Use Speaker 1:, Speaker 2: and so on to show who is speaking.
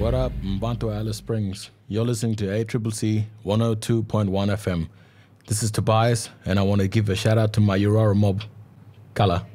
Speaker 1: What up, Mbanto Alice Springs? You're listening to ACCC 102.1 FM. This is Tobias, and I want to give a shout out to my Aurora mob. Kala.